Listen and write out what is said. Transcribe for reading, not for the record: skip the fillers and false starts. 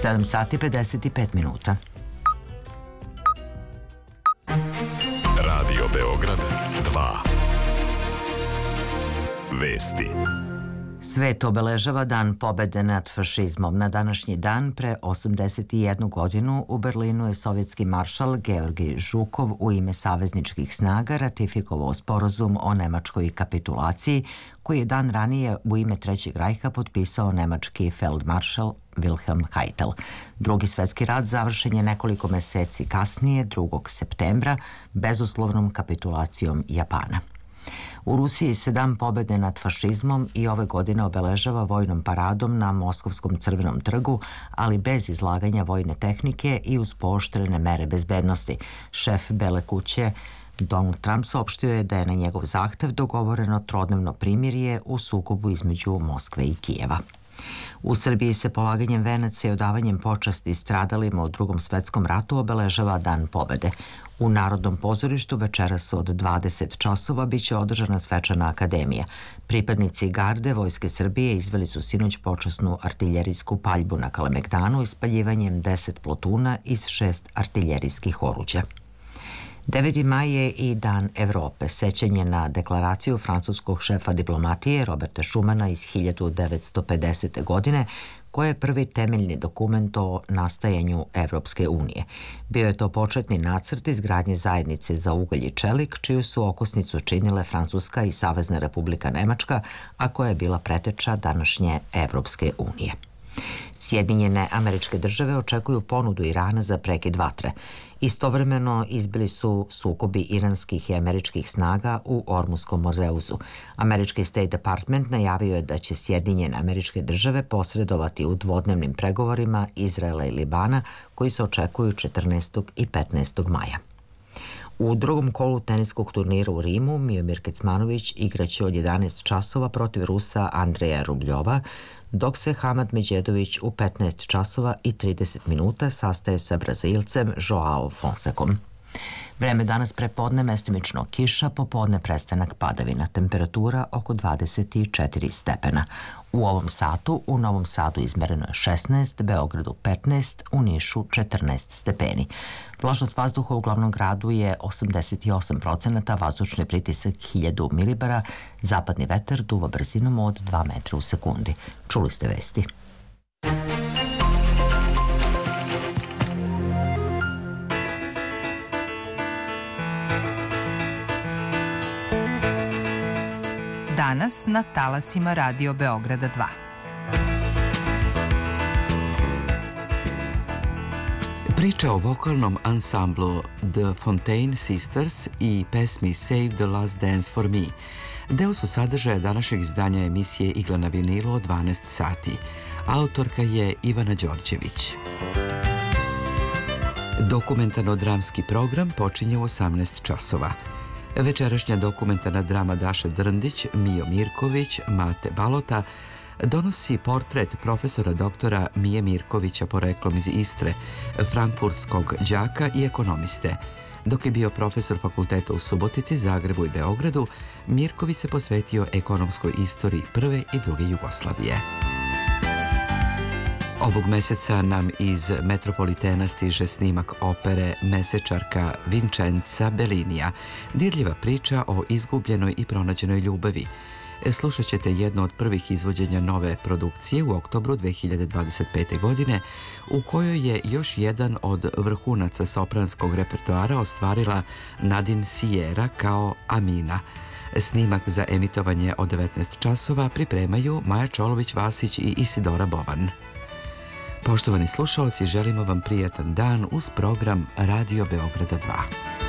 7 sati 55 minuta. Radio Beograd 2. Vesti. Svet obeležava Dan pobede nad fašizmom. Na današnji dan pre 81 godinu u Berlinu je sovjetski maršal Georgij Žukov u ime savezničkih snaga ratifikovao sporazum o nemačkoj kapitulaciji, koji je dan ranije u ime Trećeg rajha potpisao nemački feldmaršal Wilhelm Keitel. Drugi svetski rat završen je nekoliko meseci kasnije, 2. septembra, bezuslovnom kapitulacijom Japana. U Rusiji se Dan pobede nad fašizmom i ove godine obeležava vojnom paradom na Moskovskom crvenom trgu, ali bez izlaganja vojne tehnike i uz pooštrene mere bezbednosti. Šef Bele kuće Donald Trump saopštio je da je na njegov zahtev dogovoreno trodnevno primirje u sukobu između Moskve i Kijeva. U Srbiji se polaganjem venaca i odavanjem počasti stradalima u Drugom svetskom ratu obeležava Dan pobede. U Narodnom pozorištu večeras od 20 časova biće održana svečana akademija. Pripadnici garde Vojske Srbije izveli su sinoć počasnu artiljerijsku paljbu na Kalemegdanu ispaljivanjem 10 plotuna iz 6 artiljerijskih oruđa. 9. maj je i Dan Evrope, sećanje na deklaraciju francuskog šefa diplomatije Roberta Schumana iz 1950. godine, koja je prvi temeljni dokument o nastajanju Evropske unije. Bio je to početni nacrt izgradnje zajednice za ugalj i čelik, čiju su okosnicu činile Francuska i Savezna Republika Nemačka, a koja je bila preteča današnje Evropske unije. Sjedinjene Američke Države očekuju ponudu Irana za prekid vatre. Istovremeno izbili su sukobi iranskih i američkih snaga u Ormuskom mozeuzu. Američki State Department najavio je da će Sjedinjene Američke Države posredovati u dvodnevnim pregovorima Izraela i Libana, koji se očekuju 14. i 15. maja. U drugom kolu teniskog turnira u Rimu Miomir Kecmanović igraće od 11 časova protiv Rusa Andreja Rubljova, dok se Hamad Međedović u 15 časova i 30 minuta sastaje sa Brazilcem Joao Fonsekom. Vreme danas prepodne mestimično kiša, popodne prestanak padavina, temperatura oko 24 stepena. U ovom satu u Novom Sadu izmereno je 16, Beogradu 15, u Nišu 14 stepeni. Vlažnost vazduha u glavnom gradu je 88%, vazdušni pritisak 1000 milibara, zapadni vetar duva brzinom od 2 metra u sekundi. Čuli ste vesti. Danas na talasima Radio Beograda 2. Priča o vokalnom ansamblu The Fontaine Sisters i pesmi Save the Last Dance for Me deo su sadržaja današnjeg izdanja emisije Igla na vinilu od 12 sati. Autorka je Ivana Đorđević. Dokumentarno-dramski program počinje u 18 časova. Večerašnja dokumentarna drama Daše Drndić, Mijo Mirković, Mate Balota donosi portret profesora doktora Mije Mirkovića poreklom iz Istre, frankfurtskog đaka i ekonomiste. Dok je bio profesor fakulteta u Subotici, Zagrebu i Beogradu, Mirković se posvetio ekonomskoj istoriji prve i druge Jugoslavije. Ovog meseca nam iz Metropolitena stiže snimak opere Mesečarka Vincenza Bellinija, dirljiva priča o izgubljenoj i pronađenoj ljubavi. Slušat ćete jedno od prvih izvođenja nove produkcije u oktobru 2025. godine, u kojoj je još jedan od vrhunaca sopranskog repertoara ostvarila Nadine Sierra kao Amina. Snimak za emitovanje od 19 časova pripremaju Maja Čolović-Vasić i Isidora Bovan. Poštovani slušaoci, želimo vam prijatan dan uz program Radio Beograda 2.